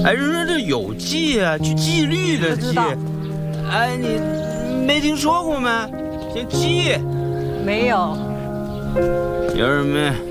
哎，人说这有纪啊，就纪律的纪。哎，你没听说过吗？叫纪。 没有。 有什么？